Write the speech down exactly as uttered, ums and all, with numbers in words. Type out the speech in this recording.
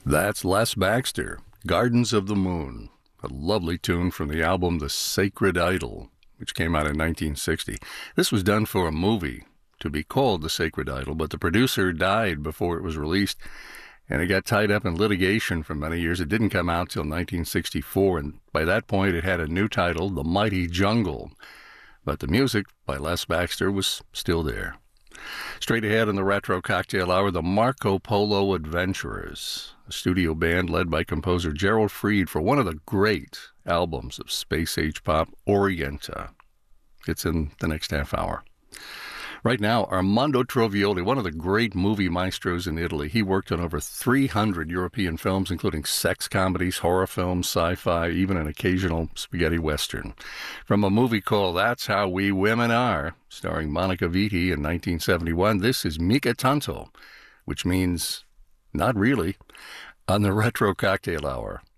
That's Les Baxter, Gardens of the Moon, a lovely tune from the album The Sacred Idol, which came out in nineteen sixty. This was done for a movie to be called The Sacred Idol, but the producer died before it was released, and it got tied up in litigation for many years. It didn't come out till nineteen sixty-four, and by that point it had a new title, The Mighty Jungle. But the music by Les Baxter was still there. Straight ahead in the Retro Cocktail Hour, the Marco Polo Adventurers, a studio band led by composer Gerald Fried for one of the great albums of space-age pop, Orienta. It's in the next half hour. Right now, Armando Trovioli, one of the great movie maestros in Italy. He worked on over three hundred European films, including sex comedies, horror films, sci-fi, even an occasional spaghetti western. From a movie called That's How We Women Are, starring Monica Vitti in nineteen seventy-one, this is Mica Tanto, which means not really, on the Retro Cocktail Hour.